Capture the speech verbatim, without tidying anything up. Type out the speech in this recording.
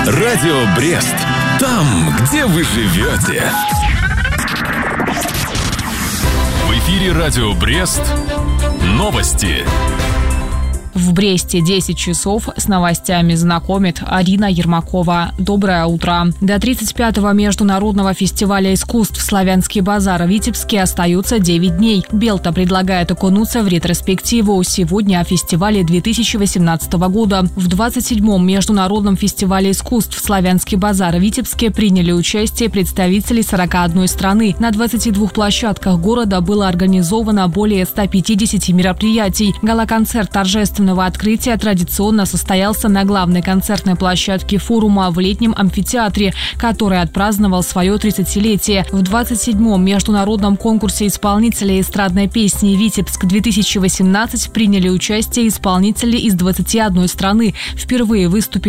Радио Брест. Там, где вы живете. В эфире Радио Брест. Новости. В Бресте десять часов. С новостями знакомит Арина Ермакова. Доброе утро. До тридцать пятого международного фестиваля искусств «Славянский базар» в Витебске остаются девять дней. Белта предлагает окунуться в ретроспективу. Сегодня о фестивале две тысячи восемнадцатого года. В двадцать седьмом международном фестивале искусств «Славянский базар» в Витебске приняли участие представители сорока одной страны. На двадцати двух площадках города было организовано более ста пятидесяти мероприятий. Гала-концерт торжественного открытия традиционно состоялся на главной концертной площадке форума в летнем амфитеатре, который отпраздновал свое тридцатилетие. В двадцать седьмом международном конкурсе исполнителей эстрадной песни «Витебск-две тысячи восемнадцать» приняли участие исполнители из двадцати одной страны. Впервые выступили